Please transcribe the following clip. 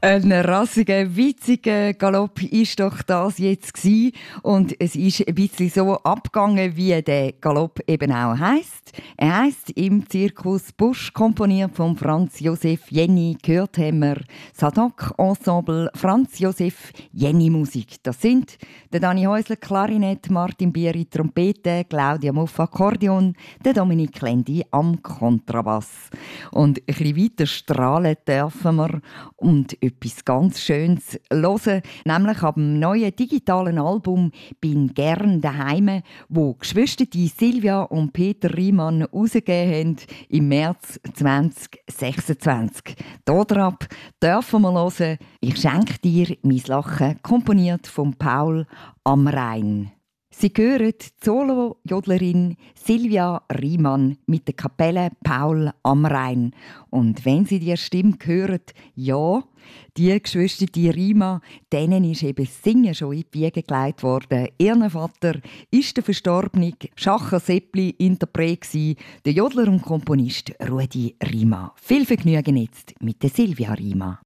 Ein rassiger, witziger Galopp ist doch das jetzt gewesen. Und es ist ein bisschen so abgegangen, wie der Galopp eben auch heisst. Er heisst im Zirkus Busch, komponiert von Franz Josef Jenny. Gehört haben wir Sadok Ensemble, Franz Josef Jenny Musik. Das sind der Dani Häusler Klarinett, Martin Bieri Trompete, Claudia Muff Akkordeon, der Dominik Lendi am Kontrabass. Und ein bisschen weiter strahlen dürfen wir und etwas ganz Schönes hören, nämlich ab dem neuen digitalen Album «Bin gern daheim», wo Geschwister Silvia und Peter Riemann herausgegeben haben im März 2026. Darauf dürfen wir hören «Ich schenke dir mein Lachen», komponiert von Paul Amrein. Sie hören die Solo-Jodlerin Silvia Riemann mit der Kapelle Paul Amrein. Und wenn Sie die Stimme hören, ja, die Geschwister, die Riemann, denen ist eben das Singen schon in die Wiege gelegt worden. Ihr Vater ist der verstorbene Schacher Seppli-Interpret, der Jodler und Komponist Rudi Riemann. Viel Vergnügen jetzt mit der Silvia Riemann.